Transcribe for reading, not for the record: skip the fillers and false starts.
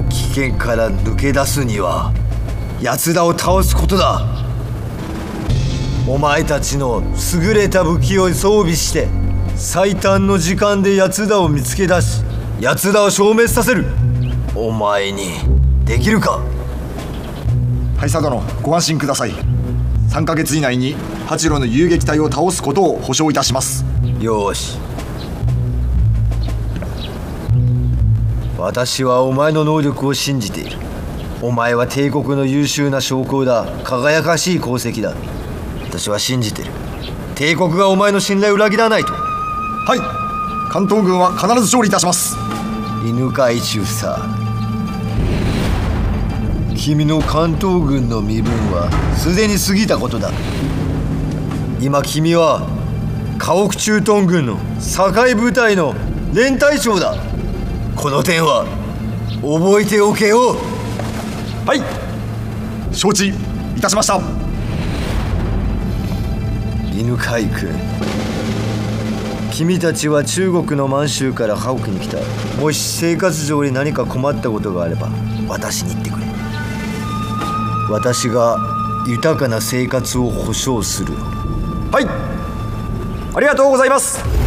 危険から抜け出すには奴らを倒すことだ。お前たちの優れた武器を装備して最短の時間で奴らを見つけ出し奴らを消滅させる。お前にできるか？ 大佐殿、ご安心ください。3ヶ月以内に八郎の遊撃隊を倒すことを保証いたします。 よし。私はお前の能力を信じている。お前は帝国の優秀な将校だ。輝かしい功績だ。私は信じてる。帝国がお前の信頼を裏切らないと。 はい、関東軍は必ず勝利いたします。 犬飼中佐、君の関東軍の身分はすでに過ぎたことだ。今君は家屋駐屯軍の堺部隊の連隊長だ。この点は覚えておけよ。 はい、承知いたしました。 犬飼君、君たちは中国の満州から家屋に来た。もし生活上に何か困ったことがあれば私に言ってくれ。私が豊かな生活を保障する。 はい、ありがとうございます。